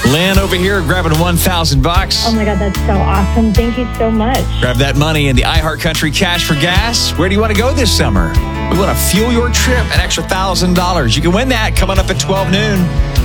Lynn over here grabbing 1,000 bucks. Oh my God, that's so awesome. Thank you so much. Grab that money in the iHeartCountry Cash for Gas. Where do you want to go this summer? We want to fuel your trip, an extra $1,000. You can win that coming up at 12 noon.